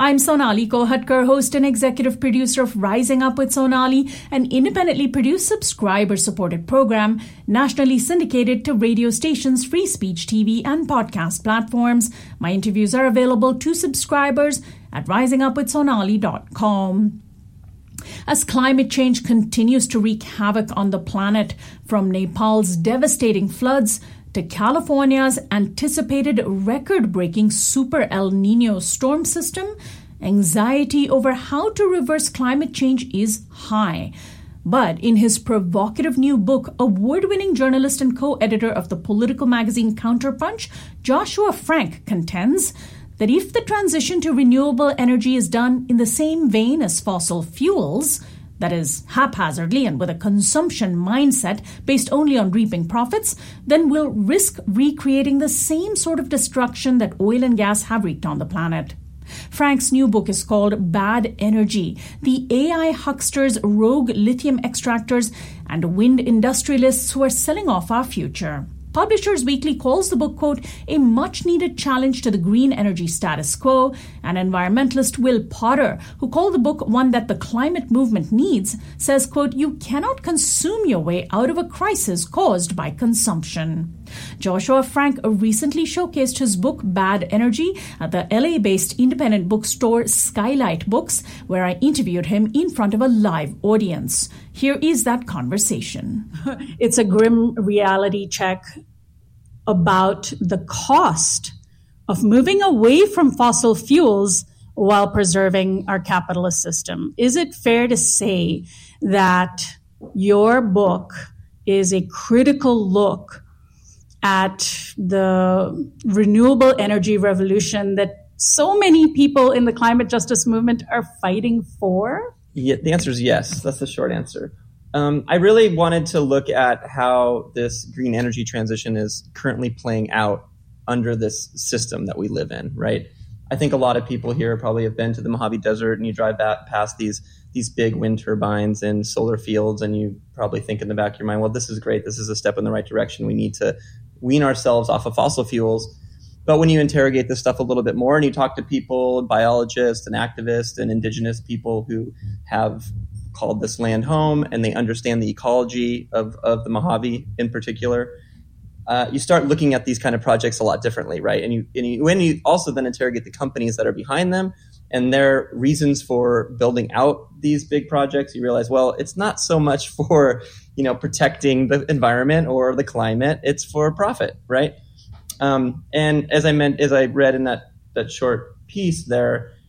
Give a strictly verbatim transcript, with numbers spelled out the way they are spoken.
I'm Sonali Kohatkar, host and executive producer of Rising Up with Sonali, an independently produced subscriber-supported program nationally syndicated to radio stations, free speech T V, and podcast platforms. My interviews are available to subscribers at rising up with sonali dot com. As climate change continues to wreak havoc on the planet, from Nepal's devastating floods to California's anticipated record-breaking Super El Niño storm system, anxiety over how to reverse climate change is high. But in his provocative new book, award-winning journalist and co-editor of the political magazine Counterpunch, Joshua Frank contends that if the transition to renewable energy is done in the same vein as fossil fuels, that is, haphazardly and with a consumption mindset based only on reaping profits, then we'll risk recreating the same sort of destruction that oil and gas have wreaked on the planet. Frank's new book is called Bad Energy: The A I Hucksters, Rogue Lithium Extractors, and Wind Industrialists Who Are Selling Off Our Future. Publishers Weekly calls the book, quote, a much-needed challenge to the green energy status quo, and environmentalist Will Potter, who called the book one that the climate movement needs, says, quote, you cannot consume your way out of a crisis caused by consumption. Joshua Frank recently showcased his book Bad Energy at the L A-based independent bookstore Skylight Books, where I interviewed him in front of a live audience. Here is that conversation. It's a grim reality check about the cost of moving away from fossil fuels while preserving our capitalist system. Is it fair to say that your book is a critical look at the renewable energy revolution that so many people in the climate justice movement are fighting for? Yeah, the answer is yes. That's the short answer. Um, I really wanted to look at how this green energy transition is currently playing out under this system that we live in, right? I think a lot of people here probably have been to the Mojave Desert, and you drive back past these these big wind turbines and solar fields, and you probably think in the back of your mind, well, this is great. This is a step in the right direction. We need to wean ourselves off of fossil fuels. But when you interrogate this stuff a little bit more and you talk to people, biologists and activists and indigenous people who have called this land home and they understand the ecology of, of the Mojave in particular, uh, you start looking at these kind of projects a lot differently, right? And you, and you when you also then interrogate the companies that are behind them and their reasons for building out these big projects, you realize, well, it's not so much for, you know, protecting the environment or the climate, it's for profit, right? Um, and as I meant, as I read in that, that short piece there,